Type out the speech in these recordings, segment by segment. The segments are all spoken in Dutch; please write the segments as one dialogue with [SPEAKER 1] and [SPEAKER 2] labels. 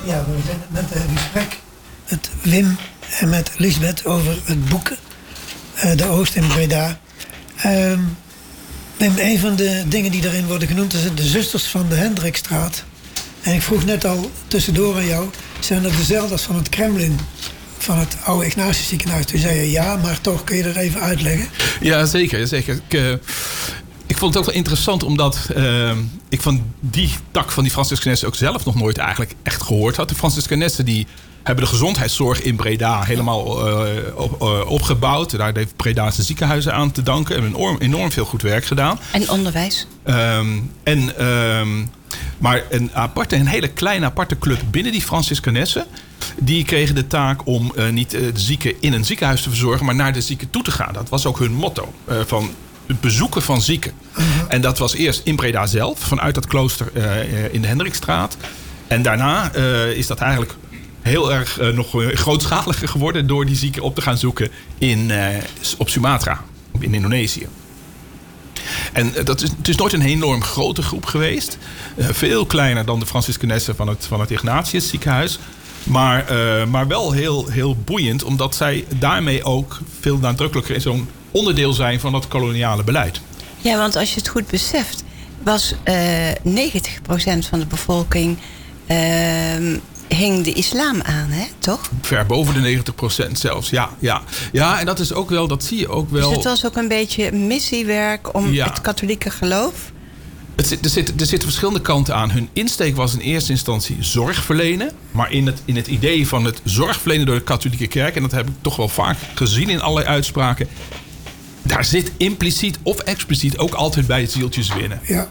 [SPEAKER 1] Ja, we zijn net in gesprek met Wim en met Lisbeth over het boek De Oost in Breda. Wim, een van de dingen die daarin worden genoemd is de Zusters van de Hendrikstraat. En ik vroeg net al tussendoor aan jou, zijn dat dezelfde als van het Kremlin, van het oude Ignatius ziekenhuis? Toen zei je ja, maar toch kun je dat even uitleggen?
[SPEAKER 2] Ja, zeker. Ik vond het ook wel interessant omdat ik van die tak van die Franciscanessen ook zelf nog nooit eigenlijk echt gehoord had. De Franciscanessen die hebben de gezondheidszorg in Breda helemaal opgebouwd. Daar heeft Breda zijn ziekenhuizen aan te danken. En enorm veel goed werk gedaan.
[SPEAKER 3] En onderwijs.
[SPEAKER 2] Maar een hele kleine aparte club binnen die Franciscanessen, die kregen de taak om niet de zieken in een ziekenhuis te verzorgen, maar naar de zieken toe te gaan. Dat was ook hun motto, van het bezoeken van zieken. En dat was eerst in Breda zelf, vanuit dat klooster in de Hendrikstraat. En daarna is dat eigenlijk heel erg nog grootschaliger geworden door die zieken op te gaan zoeken op Sumatra, in Indonesië. En het is nooit een enorm grote groep geweest. Veel kleiner dan de Franciscanessen van het Ignatius ziekenhuis. Maar wel heel, heel boeiend, omdat zij daarmee ook veel nadrukkelijker in zo'n onderdeel zijn van dat koloniale beleid.
[SPEAKER 3] Ja, want als je het goed beseft, was 90% van de bevolking hing de islam aan, hè? Toch?
[SPEAKER 2] Ver boven de 90% zelfs, ja. Ja, en dat is ook wel, dat zie je ook wel.
[SPEAKER 3] Dus het was ook een beetje missiewerk om het katholieke geloof?
[SPEAKER 2] Er zitten verschillende kanten aan. Hun insteek was in eerste instantie zorg verlenen. Maar in het idee van het zorg verlenen door de katholieke kerk, en dat heb ik toch wel vaak gezien in allerlei uitspraken, daar zit impliciet of expliciet ook altijd bij zieltjes winnen.
[SPEAKER 1] Ja.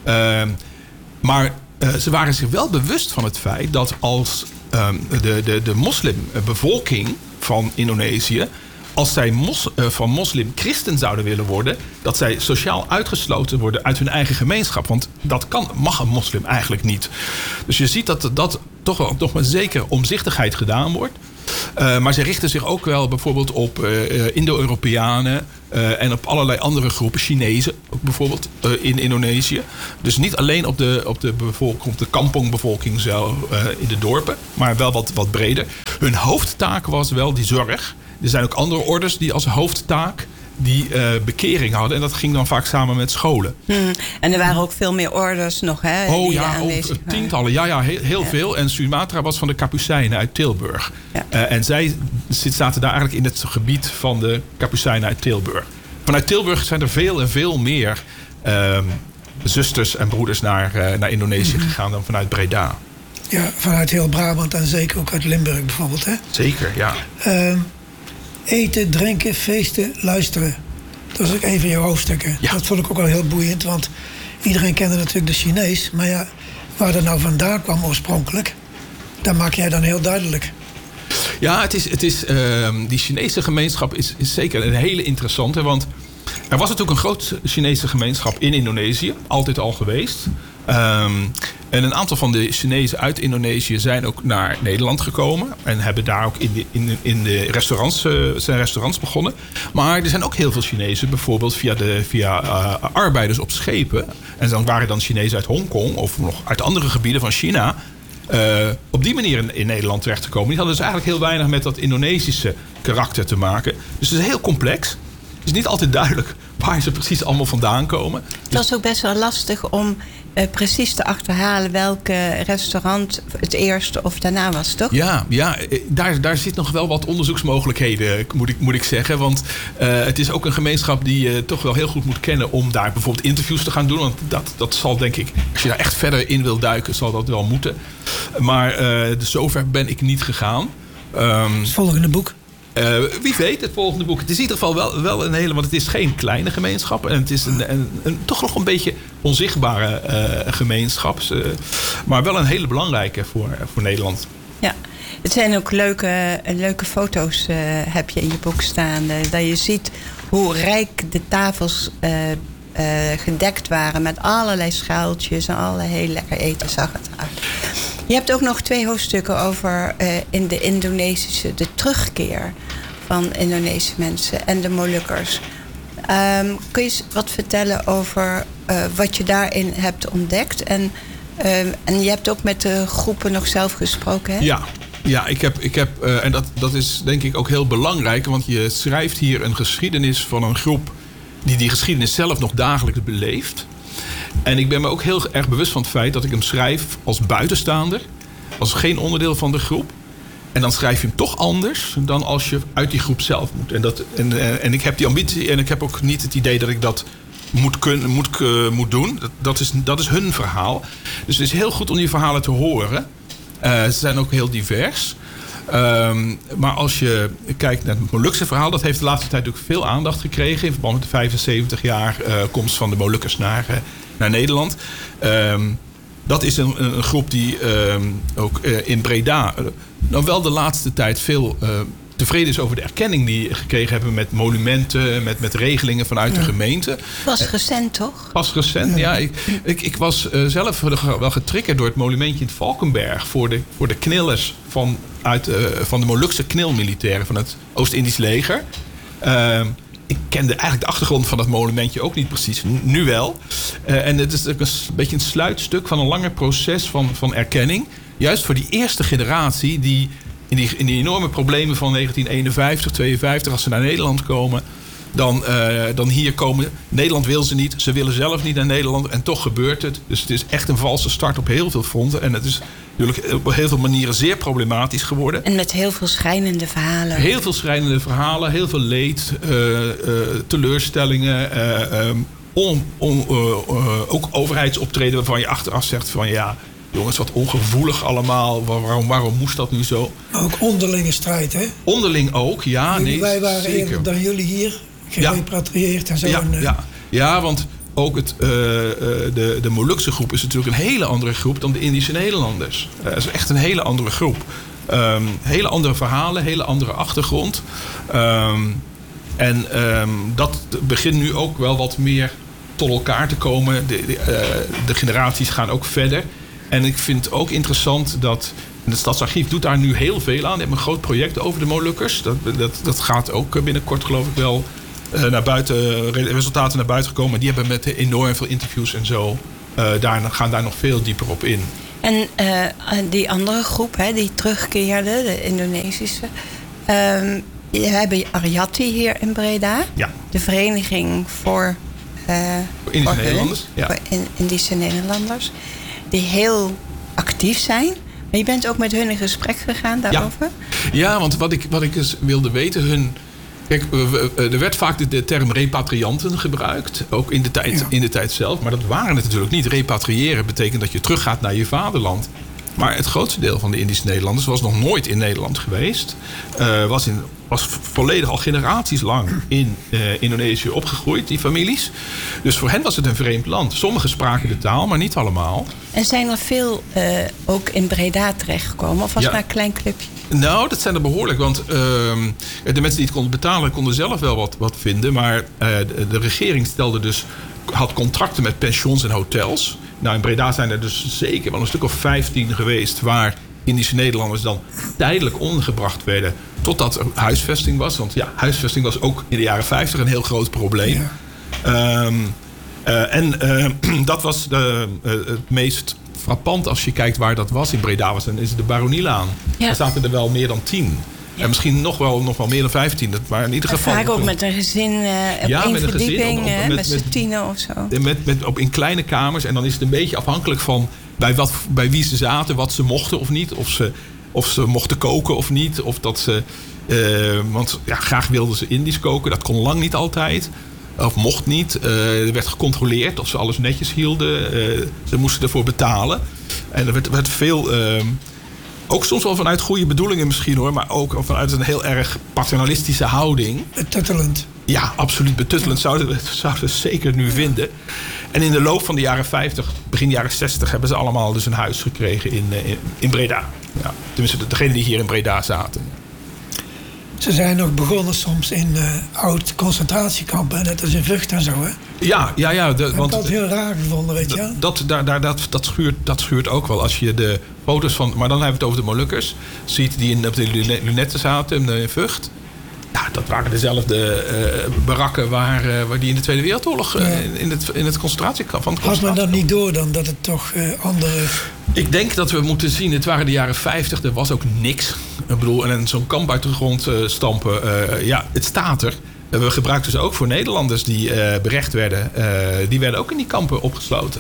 [SPEAKER 2] Maar ze waren zich wel bewust van het feit dat als de moslimbevolking van Indonesië, als zij van moslim christen zouden willen worden, dat zij sociaal uitgesloten worden uit hun eigen gemeenschap. Want dat mag een moslim eigenlijk niet. Dus je ziet dat toch wel nog met zekere omzichtigheid gedaan wordt. Maar ze richten zich ook wel bijvoorbeeld op Indo-Europeanen en op allerlei andere groepen, Chinezen ook bijvoorbeeld in Indonesië. Dus niet alleen op de kampongbevolking zelf in de dorpen, maar wel wat breder. Hun hoofdtaak was wel die zorg. Er zijn ook andere orders die als hoofdtaak die bekering hadden. En dat ging dan vaak samen met scholen.
[SPEAKER 3] En er waren ook veel meer orders nog, hè?
[SPEAKER 2] Tientallen. Ja, heel veel. En Sumatra was van de Kapucijnen uit Tilburg. Ja. En zij zaten daar eigenlijk in het gebied van de Kapucijnen uit Tilburg. Vanuit Tilburg zijn er veel en veel meer zusters en broeders naar Indonesië gegaan dan vanuit Breda.
[SPEAKER 1] Ja, vanuit heel Brabant en zeker ook uit Limburg bijvoorbeeld, hè?
[SPEAKER 2] Zeker, ja.
[SPEAKER 1] Eten, drinken, feesten, luisteren. Dat is ook een van jouw hoofdstukken. Ja. Dat vond ik ook wel heel boeiend, want iedereen kende natuurlijk de Chinees. Maar ja, waar dat nou vandaan kwam oorspronkelijk, dat maak jij dan heel duidelijk.
[SPEAKER 2] Ja, die Chinese gemeenschap is zeker een hele interessante. Want er was natuurlijk een groot Chinese gemeenschap in Indonesië. Altijd al geweest. En een aantal van de Chinezen uit Indonesië zijn ook naar Nederland gekomen. En hebben daar ook in de restaurants begonnen. Maar er zijn ook heel veel Chinezen, bijvoorbeeld via arbeiders op schepen. En dan waren dan Chinezen uit Hongkong of nog uit andere gebieden van China op die manier in Nederland terechtgekomen. Die hadden dus eigenlijk heel weinig met dat Indonesische karakter te maken. Dus het is heel complex. Het is niet altijd duidelijk waar ze precies allemaal vandaan komen.
[SPEAKER 3] Het was ook best wel lastig om precies te achterhalen welke restaurant het eerste of daarna was, toch?
[SPEAKER 2] Ja, daar zit nog wel wat onderzoeksmogelijkheden, moet ik zeggen. Want het is ook een gemeenschap die je toch wel heel goed moet kennen om daar bijvoorbeeld interviews te gaan doen. Want dat zal, denk ik, als je daar echt verder in wil duiken, zal dat wel moeten. Maar zover ben ik niet gegaan.
[SPEAKER 1] Het volgende boek?
[SPEAKER 2] Wie weet, het volgende boek. Het is in ieder geval wel een hele, want het is geen kleine gemeenschap. En het is een toch nog een beetje onzichtbare gemeenschap. Maar wel een hele belangrijke voor Nederland.
[SPEAKER 3] Ja, het zijn ook leuke foto's heb je in je boek staan. Dat je ziet hoe rijk de tafels gedekt waren met allerlei schaaltjes en allerlei heel lekker eten zag het uit. Je hebt ook nog 2 hoofdstukken over in de Indonesische, de terugkeer van Indonesische mensen en de Molukkers. Kun je wat vertellen over wat je daarin hebt ontdekt en En je hebt ook met de groepen nog zelf gesproken, hè?
[SPEAKER 2] Ja, ik heb en dat is denk ik ook heel belangrijk. Want je schrijft hier een geschiedenis van een groep die geschiedenis zelf nog dagelijks beleeft. En ik ben me ook heel erg bewust van het feit dat ik hem schrijf als buitenstaander. Als geen onderdeel van de groep. En dan schrijf je hem toch anders dan als je uit die groep zelf moet. En ik heb die ambitie en ik heb ook niet het idee dat ik dat moet doen. Dat is hun verhaal. Dus het is heel goed om die verhalen te horen. Ze zijn ook heel divers. Maar als je kijkt naar het Molukse verhaal, dat heeft de laatste tijd ook veel aandacht gekregen in verband met de 75 jaar komst van de Molukkers naar Nederland. Dat is een groep die ook in Breda dan wel de laatste tijd veel tevreden is over de erkenning die gekregen hebben met monumenten, met regelingen vanuit de gemeente.
[SPEAKER 3] Was recent, toch?
[SPEAKER 2] Pas recent, ja. Ik was zelf wel getriggerd door het monumentje in Valkenberg voor de knillers van de Molukse knilmilitairen van het Oost-Indisch leger. Ik kende eigenlijk de achtergrond van dat monumentje ook niet precies. Nu wel. En het is ook een beetje een sluitstuk van een langer proces van erkenning. Juist voor die eerste generatie die in die enorme problemen van 1951, 52, als ze naar Nederland komen, dan hier komen. Nederland wil ze niet. Ze willen zelf niet naar Nederland. En toch gebeurt het. Dus het is echt een valse start op heel veel fronten. En het is natuurlijk op heel veel manieren zeer problematisch geworden.
[SPEAKER 3] En met heel veel schrijnende verhalen.
[SPEAKER 2] Heel veel schrijnende verhalen. Heel veel leed. Teleurstellingen. Ook overheidsoptreden waarvan je achteraf zegt van ja, jongens, wat ongevoelig allemaal. Waarom moest dat nu zo?
[SPEAKER 1] Ook onderlinge strijd, hè?
[SPEAKER 2] Onderling ook, ja.
[SPEAKER 1] Wij waren
[SPEAKER 2] zeker
[SPEAKER 1] eerder dan jullie hier gerepatrieerd en zo.
[SPEAKER 2] Ja, want ook de Molukse groep is natuurlijk een hele andere groep dan de Indische Nederlanders. Het is echt een hele andere groep. Hele andere verhalen, hele andere achtergrond. Dat begint nu ook wel wat meer tot elkaar te komen. De generaties gaan ook verder. En ik vind het ook interessant dat het Stadsarchief doet daar nu heel veel aan. Die hebben een groot project over de Molukkers. Dat gaat ook binnenkort, geloof ik wel, naar buiten, resultaten naar buiten gekomen. Die hebben met enorm veel interviews en zo. Gaan daar nog veel dieper op in.
[SPEAKER 3] En die andere groep, hè, die terugkeerde, de Indonesische. We hebben Aryati hier in Breda.
[SPEAKER 2] Ja.
[SPEAKER 3] De vereniging voor
[SPEAKER 2] Indische Nederlanders. Ja.
[SPEAKER 3] Voor Indische Nederlanders. Die heel actief zijn. Maar je bent ook met hun in gesprek gegaan daarover?
[SPEAKER 2] Ja, want wat ik eens wilde weten. Kijk, er werd vaak de term repatrianten gebruikt. Ook in de tijd zelf. Maar dat waren het natuurlijk niet. Repatriëren betekent dat je teruggaat naar je vaderland. Maar het grootste deel van de Indische Nederlanders was nog nooit in Nederland geweest. Was volledig al generaties lang in Indonesië opgegroeid, die families. Dus voor hen was het een vreemd land. Sommigen spraken de taal, maar niet allemaal.
[SPEAKER 3] En zijn er veel ook in Breda terechtgekomen? Of was het maar een klein clubje?
[SPEAKER 2] Nou, dat zijn er behoorlijk. Want de mensen die het konden betalen, konden zelf wel wat vinden. Maar de regering had contracten met pensions en hotels. Nou, in Breda zijn er dus zeker wel een stuk of 15 geweest waar Indische Nederlanders dan tijdelijk ondergebracht werden totdat er huisvesting was. Want ja, huisvesting was ook in de jaren 50 een heel groot probleem. Ja. Dat was het meest frappant als je kijkt waar dat was in Breda. Dan is het de Baronielaan. Ja. Daar zaten er wel meer dan 10. Ja. En misschien nog wel meer dan 15. Dat waren in ieder geval.
[SPEAKER 3] Vaak ook met een gezin op één verdieping, met z'n 10 of zo.
[SPEAKER 2] In kleine kamers. En dan is het een beetje afhankelijk van bij wie ze zaten, wat ze mochten of niet. Of ze mochten koken of niet. Of dat ze. Want ja, graag wilden ze Indisch koken. Dat kon lang niet altijd. Of mocht niet. Er werd gecontroleerd of ze alles netjes hielden. Ze moesten ervoor betalen. En er werd veel. Ook soms wel vanuit goede bedoelingen misschien hoor. Maar ook vanuit een heel erg paternalistische houding.
[SPEAKER 1] Betuttelend.
[SPEAKER 2] Ja, absoluut betuttelend. Zouden we zeker nu vinden. En in de loop van de jaren 50, begin jaren 60... hebben ze allemaal dus een huis gekregen in Breda. Ja, tenminste, degenen die hier in Breda zaten.
[SPEAKER 1] Ze zijn ook begonnen soms in oud concentratiekampen. Net als in Vught en zo, hè?
[SPEAKER 2] Ja.
[SPEAKER 1] Ik heb dat heel raar gevonden, weet je.
[SPEAKER 2] Dat schuurt ook wel. Als je de foto's van, maar dan hebben we het over de Molukkers, ziet die op de lunetten zaten in Vught. Ja, dat waren dezelfde barakken waar die in de Tweede Wereldoorlog in het concentratiekamp.
[SPEAKER 1] Had men dat niet door dan, dat het toch andere...
[SPEAKER 2] Ik denk dat we moeten zien, het waren de jaren 50, er was ook niks. Ik bedoel, en zo'n kamp uit de grond stampen, het staat er. We gebruikten ze ook voor Nederlanders die berecht werden. Die werden ook in die kampen opgesloten.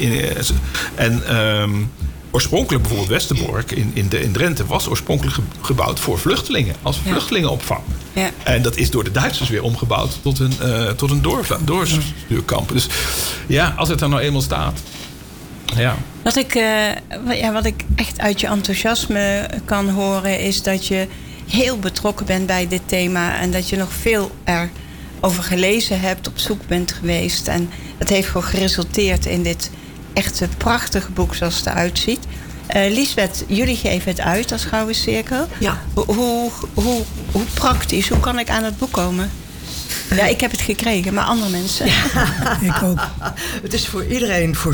[SPEAKER 2] Oorspronkelijk bijvoorbeeld Westerbork in Drenthe was oorspronkelijk gebouwd voor vluchtelingen. Als vluchtelingenopvang. Ja. En dat is door de Duitsers weer omgebouwd tot een doorstuurkamp. Dus ja, als het er nou eenmaal staat. Ja.
[SPEAKER 3] Wat ik echt uit je enthousiasme kan horen is dat je heel betrokken bent bij dit thema. En dat je nog veel erover gelezen hebt, op zoek bent geweest. En dat heeft gewoon geresulteerd in dit echt prachtige boek zoals het eruit ziet. Liesbeth, jullie geven het uit als Gouden Cirkel.
[SPEAKER 4] Ja.
[SPEAKER 3] Hoe praktisch, hoe kan ik aan het boek komen? Ja, ik heb het gekregen, maar andere mensen.
[SPEAKER 1] Ja. Ik ook.
[SPEAKER 4] Het is voor iedereen voor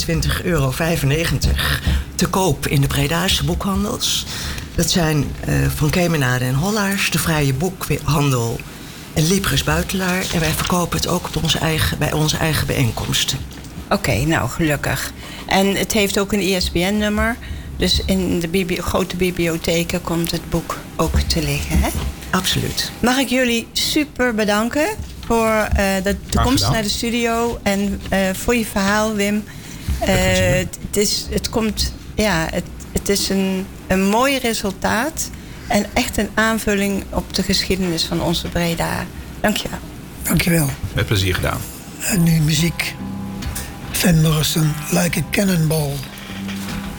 [SPEAKER 4] €24,95 te koop in de Bredaarse boekhandels. Dat zijn Van Kemenade en Hollaars, de Vrije Boekhandel en Libris Buitelaar. En wij verkopen het ook bij onze eigen bijeenkomsten.
[SPEAKER 3] Oké, nou gelukkig. En het heeft ook een ISBN-nummer. Dus in de grote bibliotheken komt het boek ook te liggen, hè?
[SPEAKER 4] Absoluut.
[SPEAKER 3] Mag ik jullie super bedanken voor de komst naar de studio en voor je verhaal, Wim. Het is een mooi resultaat en echt een aanvulling op de geschiedenis van onze Breda. Dankjewel.
[SPEAKER 1] Dankjewel.
[SPEAKER 2] Met plezier gedaan.
[SPEAKER 1] En nu muziek. Van Morrison, Like a Cannonball.